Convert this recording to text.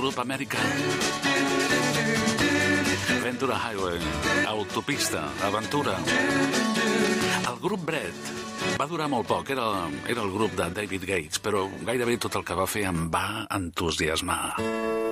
grup americà. Ventura Highway, autopista, aventura. El grup Bread va durar molt poc, era el grup de David Gates, però gairebé tot el que va fer em va entusiasmar.